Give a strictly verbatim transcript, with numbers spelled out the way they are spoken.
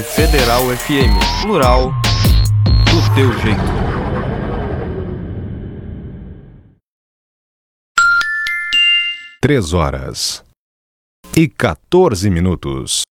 Federal F M, plural, do teu jeito. Três horas e quatorze minutos.